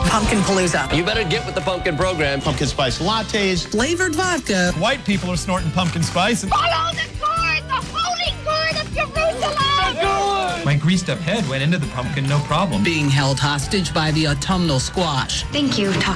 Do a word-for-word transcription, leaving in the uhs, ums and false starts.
Pumpkin Palooza. You better get with the pumpkin program. Pumpkin spice lattes. Flavored vodka. White people are snorting pumpkin spice. And follow the gourd, the holy gourd of Jerusalem. My greased up head went into the pumpkin, no problem. Being held hostage by the autumnal squash. Thank you, Taco